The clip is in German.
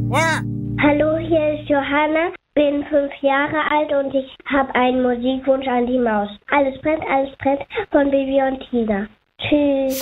Hallo, hier ist Johanna, bin 5 Jahre alt und ich habe einen Musikwunsch an die Maus. Alles brennt von Bibi und Tina. Tschüss.